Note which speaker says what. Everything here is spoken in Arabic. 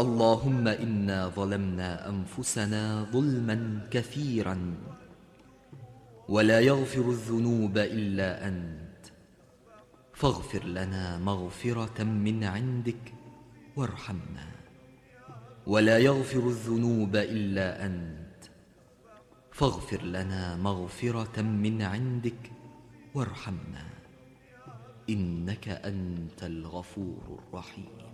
Speaker 1: اللهم إنا ظلمنا أنفسنا ظلما كثيرا ولا يغفر الذنوب إلا أنت، فاغفر لنا مغفرة من عندك وارحمنا. ولا يغفر الذنوب إلا أنت، فاغفر لنا مغفرة من عندك وارحمنا، إنك أنت الغفور الرحيم.